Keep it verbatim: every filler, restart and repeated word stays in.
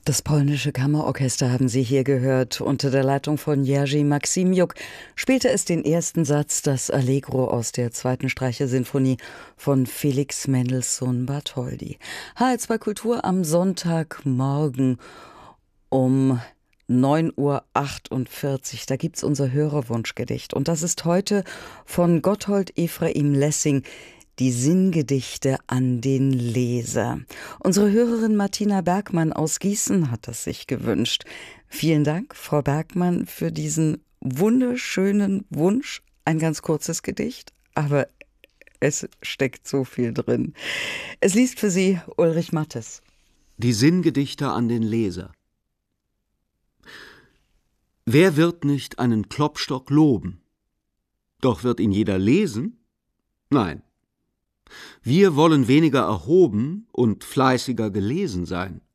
Das polnische Kammerorchester haben Sie hier gehört. Unter der Leitung von Jerzy Maksimiuk spielte es den ersten Satz, das Allegro aus der zweiten Streichersinfonie von Felix Mendelssohn Bartholdy. H L zwei Kultur am Sonntagmorgen um neun Uhr achtundvierzig. Da gibt's unser Hörerwunschgedicht. Und das ist heute von Gotthold Ephraim Lessing, die Sinngedichte an den Leser. Unsere Hörerin Martina Bergmann aus Gießen hat es sich gewünscht. Vielen Dank, Frau Bergmann, für diesen wunderschönen Wunsch. Ein ganz kurzes Gedicht, aber es steckt so viel drin. Es liest für Sie Ulrich Mattes. Die Sinngedichte an den Leser. Wer wird nicht einen Klopstock loben? Doch wird ihn jeder lesen? Nein. Wir wollen weniger erhoben und fleißiger gelesen sein.